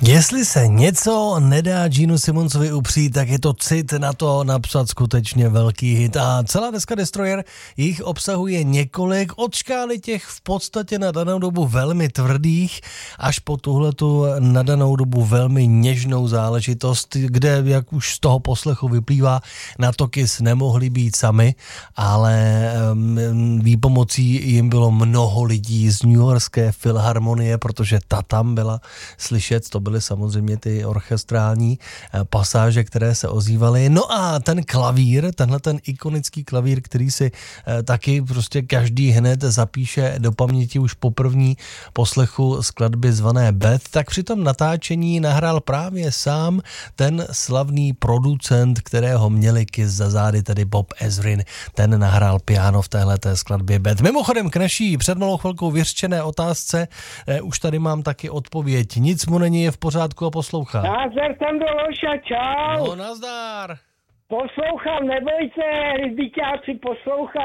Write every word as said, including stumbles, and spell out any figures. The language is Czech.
Jestli se něco nedá Genu Simonsovi upřít, tak je to cit na to napsat skutečně velký hit. A celá deska Destroyer jich obsahuje několik od škály těch v podstatě na danou dobu velmi tvrdých až po tuhletu na danou dobu velmi něžnou záležitost, kde, jak už z toho poslechu vyplývá, na to Kiss nemohli být sami, ale um, výpomocí jim bylo mnoho lidí z New Yorkské filharmonie, protože ta tam byla slyšet, to byly samozřejmě ty orchestrální pasáže, které se ozývaly. No a ten klavír, tenhle ten ikonický klavír, který si taky prostě každý hned zapíše do paměti už po první poslechu skladby zvané Beth, tak při tom natáčení nahrál právě sám ten slavný producent, kterého měli Kiss za zády, tedy Bob Ezrin. Ten nahrál piano v téhleté skladbě Beth. Mimochodem k naší před malou chvilkou vyřčené otázce eh, už tady mám taky odpověď. Nic mu není, je v pořádku a poslouchá. Nazdar, tam do Loša, čau. No, nazdar. Poslouchám, nebojte, rybiťáci, poslouchám.